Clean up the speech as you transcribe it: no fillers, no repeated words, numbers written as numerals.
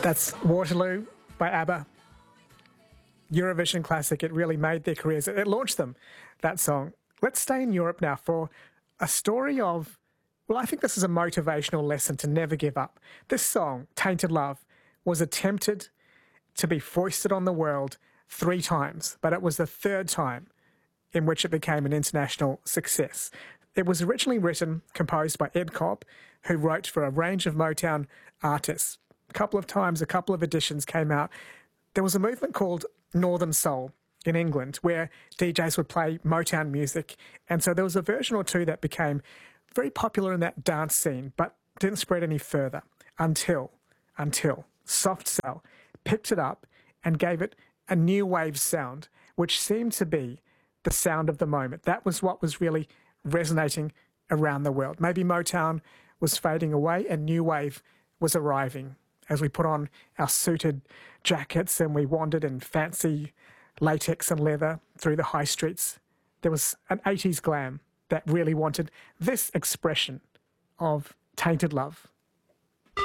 That's Waterloo by ABBA. Eurovision classic. It really made their careers. It launched them, that song. Let's stay in Europe now for a story of, well, I think this is a motivational lesson to never give up. This song, Tainted Love, was attempted to be foisted on the world 3 times, but it was the 3rd time in which it became an international success. It was originally written, composed by Ed Cobb, who wrote for a range of Motown artists. A couple of times, a couple of editions came out. There was a movement called Northern Soul in England where DJs would play Motown music. And so there was a version or two that became very popular in that dance scene, but didn't spread any further until Soft Cell picked it up and gave it a new wave sound, which seemed to be the sound of the moment. That was what was really resonating around the world. Maybe Motown was fading away and new wave was arriving as we put on our suited jackets and we wandered in fancy latex and leather through the high streets. There was an 80s glam that really wanted this expression of tainted love.